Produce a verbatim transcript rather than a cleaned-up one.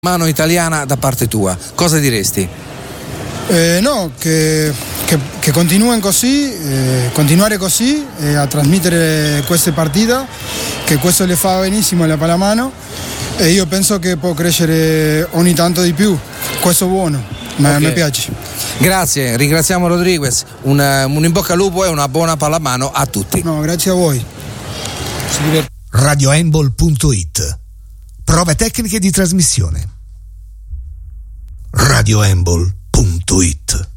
Mano italiana da parte tua, cosa diresti? Eh, no, che, che, che continuino così, eh, continuare così eh, a trasmettere queste partite, che questo le fa benissimo alla pallamano e io penso che può crescere ogni tanto di più, questo è buono, ma Okay. mi piace. Grazie, ringraziamo Rodriguez, un, un in bocca al lupo e una buona pallamano a tutti. No, grazie a voi. radio handball punto it. Prove tecniche di trasmissione. radio handball punto it.